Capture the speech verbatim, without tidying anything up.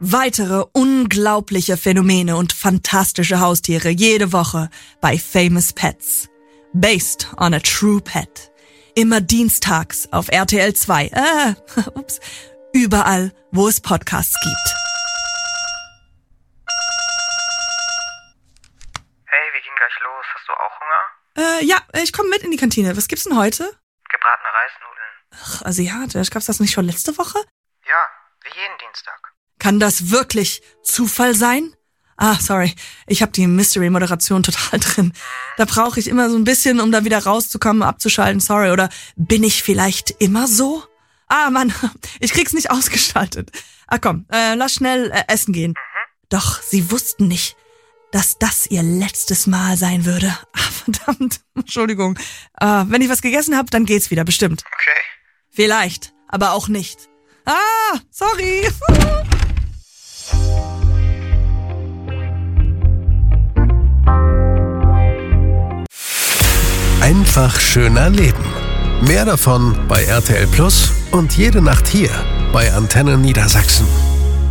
Weitere unglaubliche Phänomene und fantastische Haustiere jede Woche bei Famous Pets. Based on a true pet. Immer dienstags auf R T L zwei. Äh, ups. Überall, wo es Podcasts gibt. Hey, wir gehen gleich los. Hast du auch Hunger? Äh, ja, ich komme mit in die Kantine. Was gibt's denn heute? Gebratene Reisnudeln. Ach, asiatisch. Gab's das nicht schon letzte Woche? Ja, wie jeden Dienstag. Kann das wirklich Zufall sein? Ah, sorry. Ich habe die Mystery-Moderation total drin. Da brauche ich immer so ein bisschen, um da wieder rauszukommen, abzuschalten. Sorry. Oder bin ich vielleicht immer so? Ah, Mann, ich krieg's nicht ausgeschaltet. Ah, komm, äh, lass schnell äh, essen gehen. Mhm. Doch sie wussten nicht, dass das ihr letztes Mal sein würde. Ah, verdammt. Entschuldigung. Äh, wenn ich was gegessen habe, dann geht's wieder, bestimmt. Okay. Vielleicht, aber auch nicht. Ah, sorry. Einfach schöner Leben. Mehr davon bei R T L Plus und jede Nacht hier bei Antenne Niedersachsen.